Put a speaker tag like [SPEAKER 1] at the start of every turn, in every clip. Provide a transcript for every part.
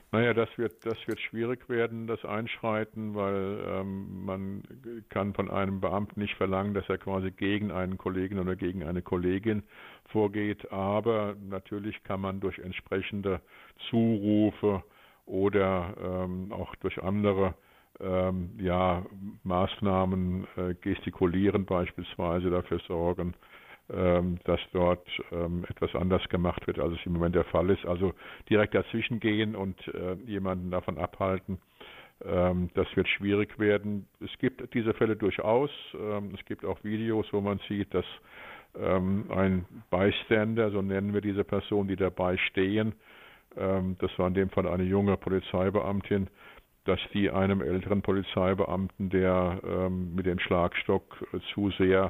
[SPEAKER 1] Naja, das wird schwierig werden, das Einschreiten, weil man kann von einem Beamten nicht verlangen, dass er quasi gegen einen Kollegen oder gegen eine Kollegin vorgeht. Aber natürlich kann man durch entsprechende Zurufe oder auch durch andere ja, Maßnahmen gestikulieren beispielsweise dafür sorgen, dass dort etwas anders gemacht wird, als es im Moment der Fall ist. Also direkt dazwischen gehen und jemanden davon abhalten, das wird schwierig werden. Es gibt diese Fälle durchaus. Es gibt auch Videos, wo man sieht, dass ein Bystander, so nennen wir diese Person, die dabei stehen, das war in dem Fall eine junge Polizeibeamtin, dass die einem älteren Polizeibeamten, der mit dem Schlagstock zu sehr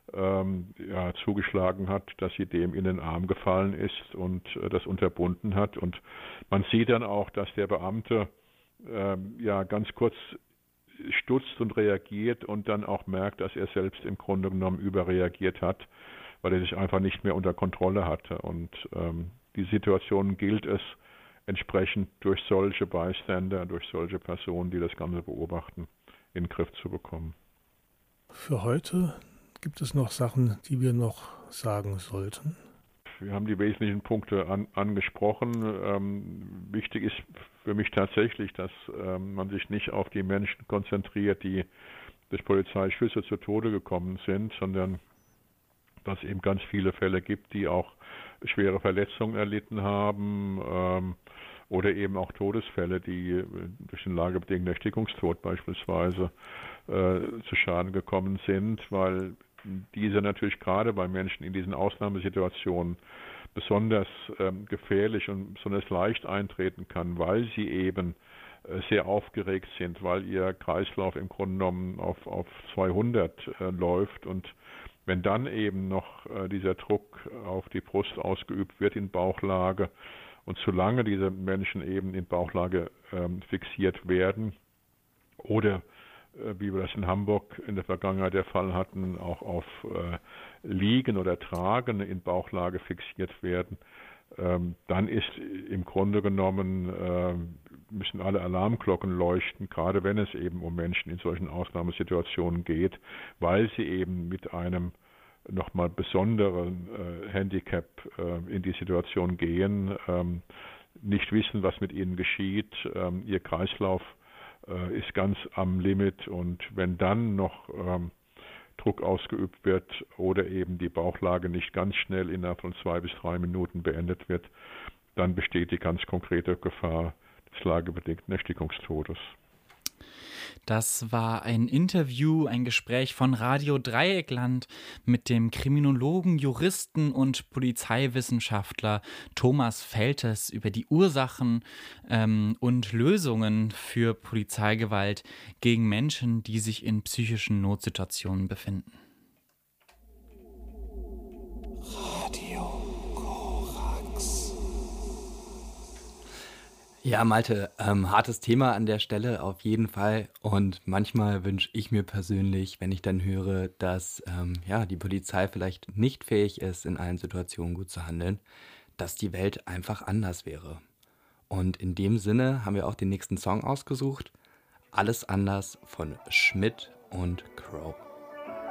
[SPEAKER 1] ja, zugeschlagen hat, dass sie dem in den Arm gefallen ist und das unterbunden hat. Und man sieht dann auch, dass der Beamte ja ganz kurz stutzt und reagiert und dann auch merkt, dass er selbst im Grunde genommen überreagiert hat, weil er sich einfach nicht mehr unter Kontrolle hatte. Und die Situation gilt es entsprechend durch solche Bystander, durch solche Personen, die das Ganze beobachten, in den Griff zu bekommen.
[SPEAKER 2] Für heute gibt es noch Sachen, die wir noch sagen sollten?
[SPEAKER 1] Wir haben die wesentlichen Punkte angesprochen. Wichtig ist für mich tatsächlich, dass man sich nicht auf die Menschen konzentriert, die durch Polizeischüsse zu Tode gekommen sind, sondern dass es eben ganz viele Fälle gibt, die auch schwere Verletzungen erlitten haben oder eben auch Todesfälle, die durch den lagebedingten Erstickungstod beispielsweise zu Schaden gekommen sind, weil diese natürlich gerade bei Menschen in diesen Ausnahmesituationen besonders gefährlich und besonders leicht eintreten kann, weil sie eben sehr aufgeregt sind, weil ihr Kreislauf im Grunde genommen auf 200 läuft und wenn dann eben noch dieser Druck auf die Brust ausgeübt wird in Bauchlage und solange diese Menschen eben in Bauchlage fixiert werden oder wie wir das in Hamburg in der Vergangenheit der Fall hatten, auch auf Liegen oder Tragen in Bauchlage fixiert werden, dann ist im Grunde genommen, müssen alle Alarmglocken leuchten, gerade wenn es eben um Menschen in solchen Ausnahmesituationen geht, weil sie eben mit einem nochmal besonderen Handicap in die Situation gehen, nicht wissen, was mit ihnen geschieht, ihr Kreislauf ist ganz am Limit und wenn dann noch Druck ausgeübt wird oder eben die Bauchlage nicht ganz schnell innerhalb von 2 bis 3 Minuten beendet wird, dann besteht die ganz konkrete Gefahr des lagebedingten Erstickungstodes.
[SPEAKER 3] Das war ein Interview, ein Gespräch von Radio Dreieckland mit dem Kriminologen, Juristen und Polizeiwissenschaftler Thomas Feltes über die Ursachen und Lösungen für Polizeigewalt gegen Menschen, die sich in psychischen Notsituationen befinden.
[SPEAKER 4] Ja, Malte, hartes Thema an der Stelle auf jeden Fall. Und manchmal wünsche ich mir persönlich, wenn ich dann höre, dass ja, die Polizei vielleicht nicht fähig ist, in allen Situationen gut zu handeln, dass die Welt einfach anders wäre. Und in dem Sinne haben wir auch den nächsten Song ausgesucht. Alles anders von Schmidt und Crow.